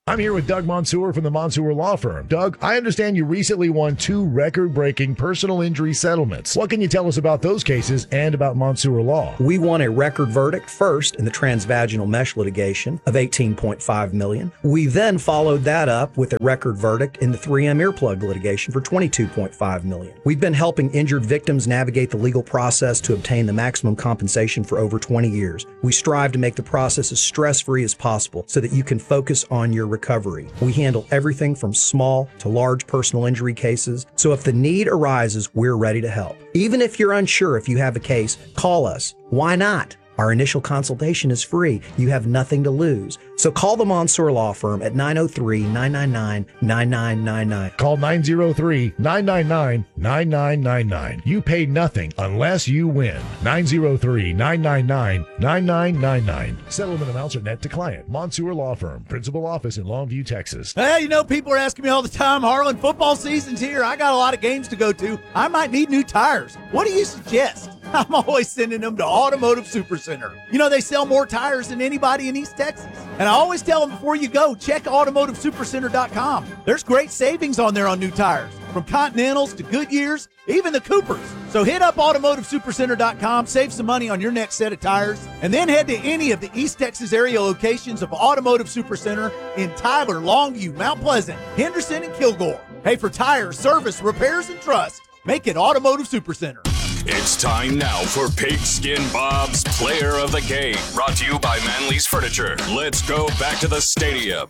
I'm here with Doug Mansour from the Mansour Law Firm. Doug, I understand you recently won 2 record-breaking personal injury settlements. What can you tell us about those cases and about Mansour Law? We won a record verdict first in the transvaginal mesh litigation of $18.5 million. We then followed that up with a record verdict in the 3M earplug litigation for $22.5 million. We've been helping injured victims navigate the legal process to obtain the maximum compensation for over 20 years. We strive to make the process as stress-free as possible so that you can focus on your recovery. We handle everything from small to large personal injury cases, so if the need arises, we're ready to help. Even if you're unsure if you have a case, call us. Why not? Our initial consultation is free. You have nothing to lose. So call the Mansour Law Firm at 903-999-9999. Call 903-999-9999. You pay nothing unless you win. 903-999-9999. Settlement amounts are net to client. Mansour Law Firm. Principal office in Longview, Texas. Hey, people are asking me all the time, Harlan, football season's here. I got a lot of games to go to. I might need new tires. What do you suggest? I'm always sending them to Automotive Supercenter. They sell more tires than anybody in East Texas. And I always tell them before you go, check AutomotiveSupercenter.com. There's great savings on there on new tires, from Continentals to Goodyears, even the Coopers. So hit up AutomotiveSupercenter.com, save some money on your next set of tires, and then head to any of the East Texas area locations of Automotive Supercenter in Tyler, Longview, Mount Pleasant, Henderson, and Kilgore. Hey, for tires, service, repairs, and trust, make it Automotive Supercenter. It's time now for Pigskin Bob's Player of the Game, brought to you by Manley's Furniture. Let's go back to the stadium.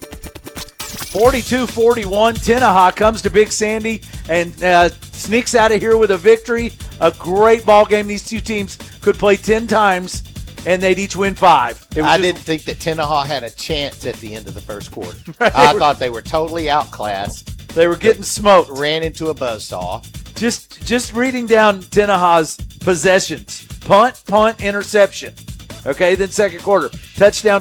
42-41, Tenaha comes to Big Sandy and sneaks out of here with a victory. A great ball game. These two teams could play 10 times, and they'd each win 5. I didn't think that Tenaha had a chance at the end of the first quarter. I thought they were totally outclassed. They were getting smoked. Ran into a buzzsaw. Just reading down Tenaha's possessions. Punt, interception. Okay, then second quarter. Touchdown.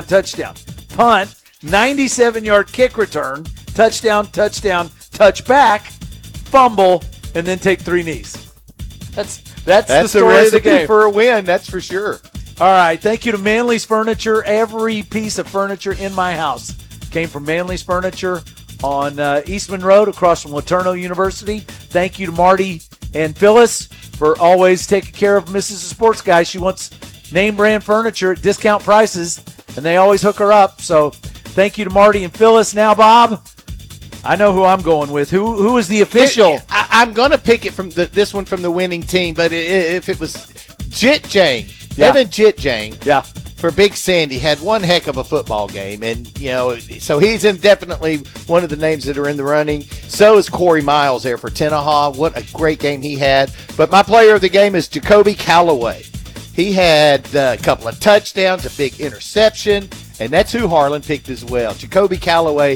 Punt, 97-yard kick return. Touchdown, touchback, fumble, and then take 3 knees. That's the story of the game. For a win, that's for sure. All right, thank you to Manley's Furniture. Every piece of furniture in my house came from Manley's Furniture on Eastman Road across from Laterno University. Thank you to Marty and Phyllis for always taking care of Mrs. Sports Guy. She wants name brand furniture at discount prices, and they always hook her up. So thank you to Marty and Phyllis. Now, Bob, I know who I'm going with. Who is the official? I'm going to pick it from this one from the winning team, but if it was Jit Jang, Evan Jit Jang. Yeah. For Big Sandy, had one heck of a football game, and so he's definitely one of the names that are in the running. So is Corey Miles there for Tenaha. What a great game he had. But my player of the game is Jacoby Calloway. He had a couple of touchdowns, a big interception, and that's who Harlan picked as well. Jacoby Calloway,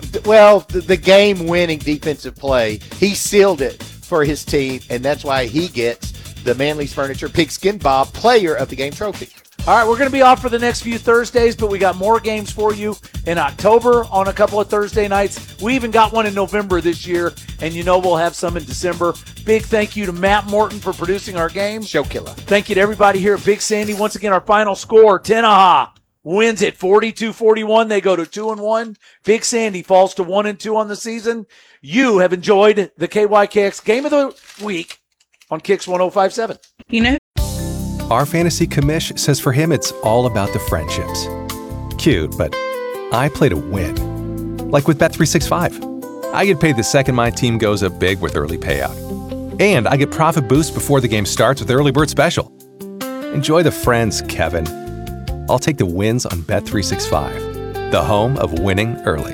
the game-winning defensive play, he sealed it for his team, and that's why he gets the Manley's Furniture Pigskin Bob Player of the Game trophy. All right, we're going to be off for the next few Thursdays, but we got more games for you in October on a couple of Thursday nights. We even got one in November this year, and we'll have some in December. Big thank you to Matt Morton for producing our game. Show killer. Thank you to everybody here at Big Sandy. Once again, our final score, Tenaha wins at 42-41. They go to 2-1. Big Sandy falls to 1-2 on the season. You have enjoyed the KYKX Game of the Week on Kicks 105.7. Our fantasy commish says for him it's all about the friendships. Cute, but I play to win. Like with Bet365. I get paid the second my team goes up big with early payout. And I get profit boost before the game starts with Early Bird Special. Enjoy the friends, Kevin. I'll take the wins on Bet365, the home of winning early.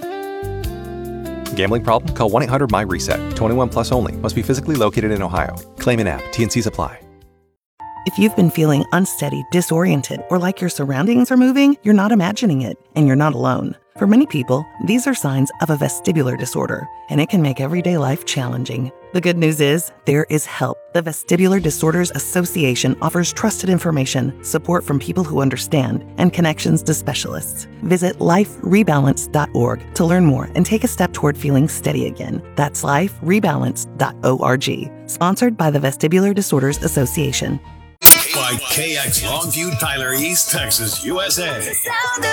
Gambling problem? Call 1-800-MY-RESET. 21 plus only. Must be physically located in Ohio. Claim in app. T&Cs apply. If you've been feeling unsteady, disoriented, or like your surroundings are moving, you're not imagining it, and you're not alone. For many people, these are signs of a vestibular disorder, and it can make everyday life challenging. The good news is, there is help. The Vestibular Disorders Association offers trusted information, support from people who understand, and connections to specialists. Visit liferebalance.org to learn more and take a step toward feeling steady again. That's liferebalance.org. Sponsored by the Vestibular Disorders Association. By KX Longview, Tyler, East Texas, USA.